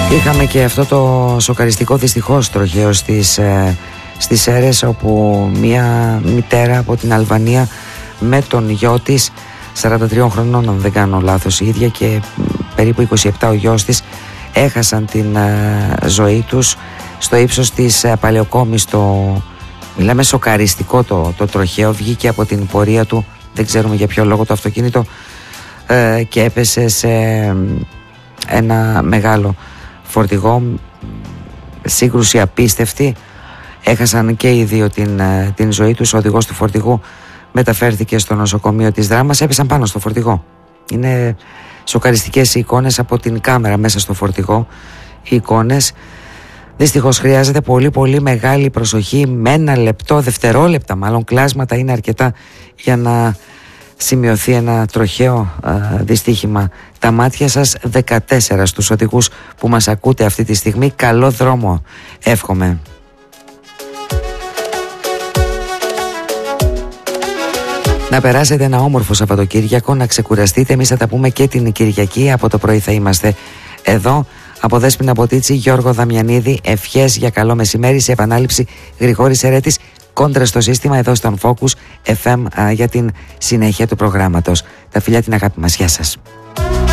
Είχαμε και αυτό το σοκαριστικό δυστυχώς τροχαίο στις Σέρρες, όπου μια μητέρα από την Αλβανία με τον γιο της, 43 χρονών αν δεν κάνω λάθος η ίδια, και περίπου 27 ο γιος της, έχασαν την ζωή τους στο ύψος της Παλαιοκόμης. Μιλάμε σοκαριστικό το τροχαίο. Βγήκε από την πορεία του, δεν ξέρουμε για ποιο λόγο, το αυτοκίνητο και έπεσε σε ένα μεγάλο φορτηγό. Σύγκρουση απίστευτη. Έχασαν και οι δύο την ζωή τους. Ο οδηγός του φορτηγού μεταφέρθηκε στο νοσοκομείο της Δράμας. Έπεσαν πάνω στο φορτηγό. Είναι σοκαριστικές οι εικόνες από την κάμερα μέσα στο φορτηγό. Οι εικόνες. Δυστυχώς χρειάζεται πολύ πολύ μεγάλη προσοχή. Με ένα λεπτό, δευτερόλεπτα μάλλον, κλάσματα είναι αρκετά για να σημειωθεί ένα τροχαίο δυστύχημα. Τα μάτια σας 14 στους οδηγούς που μας ακούτε αυτή τη στιγμή. Καλό δρόμο εύχομαι. Να περάσετε ένα όμορφο Σαββατοκύριακο, να ξεκουραστείτε. Εμείς θα τα πούμε και την Κυριακή. Από το πρωί θα είμαστε εδώ. Από Δέσποινα Ποτίτσι, Γιώργο Δαμιανίδη, ευχές για καλό μεσημέρι. Σε επανάληψη Γρηγόρης Ερέτης, Κόντρα στο σύστημα, εδώ στον Focus FM για την συνέχεια του προγράμματος. Τα φιλιά, την αγάπη μας. Γεια σας.